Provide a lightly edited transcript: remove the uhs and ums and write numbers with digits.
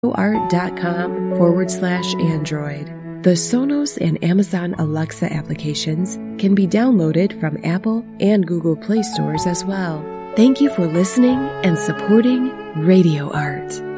art.com/Android. The Sonos and Amazon Alexa applications can be downloaded from Apple and Google Play stores as well. Thank you for listening and supporting Radio Art.